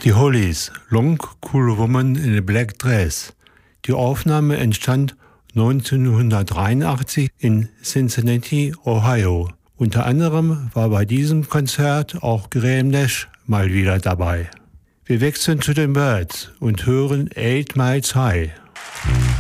Die Hollies, Long Cool Woman in a Black Dress. Die Aufnahme entstand 1983 in Cincinnati, Ohio. Unter anderem war bei diesem Konzert auch Graham Nash mal wieder dabei. Wir wechseln zu den Birds und hören 8 Miles High.